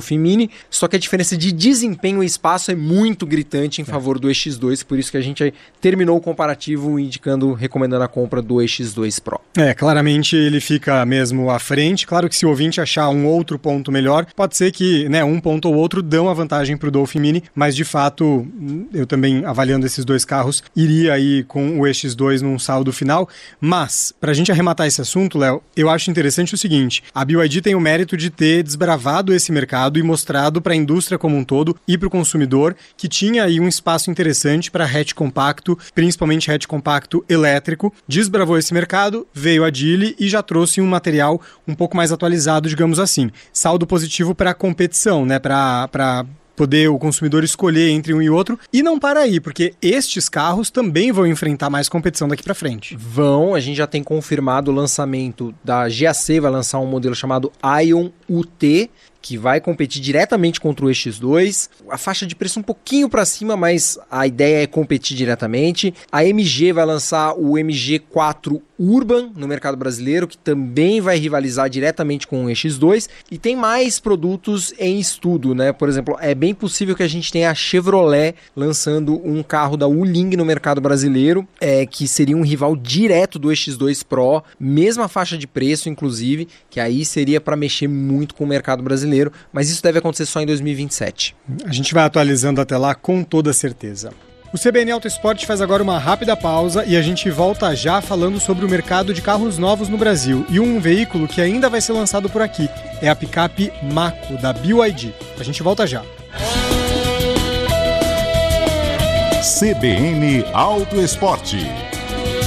Dolphin Mini, só que a diferença de desempenho e espaço é muito gritante em favor do EX2, por isso que a gente terminou o comparativo recomendando a compra do EX2 Pro. Claramente ele fica mesmo à frente. Claro que se o ouvinte achar um outro ponto melhor, pode ser que um ponto ou outro dão a vantagem para o Dolphin Mini, mas de fato, eu também avaliando esses dois carros, iria aí com o EX2 num saldo final. Mas, para a gente arrematar esse assunto, Léo, eu acho interessante o seguinte: a BYD tem o mérito de ter desbravado esse mercado e mostrado para a indústria como um todo e para o consumidor que tinha aí um espaço interessante para hatch compacto, principalmente hatch compacto elétrico. Desbravou esse mercado, veio a Geely e já trouxe um material um pouco mais atualizado, digamos assim. Saldo positivo para a competição, para poder o consumidor escolher entre um e outro. E não para aí, porque estes carros também vão enfrentar mais competição daqui para frente. A gente já tem confirmado o lançamento da GAC, vai lançar um modelo chamado Ion UT, que vai competir diretamente contra o EX2. A faixa de preço um pouquinho para cima, mas a ideia é competir diretamente. A MG vai lançar o MG4 Urban no mercado brasileiro, que também vai rivalizar diretamente com o EX2. E tem mais produtos em estudo, né? Por exemplo, é bem possível que a gente tenha a Chevrolet lançando um carro da Wuling no mercado brasileiro, que seria um rival direto do EX2 Pro, mesma faixa de preço, inclusive, que aí seria para mexer muito com o mercado brasileiro. Mas isso deve acontecer só em 2027. A gente vai atualizando até lá com toda certeza. O CBN Auto Esporte faz agora uma rápida pausa e a gente volta já falando sobre o mercado de carros novos no Brasil e um veículo que ainda vai ser lançado por aqui. É a picape Mako, da BYD. A gente volta já. CBN Auto Esporte.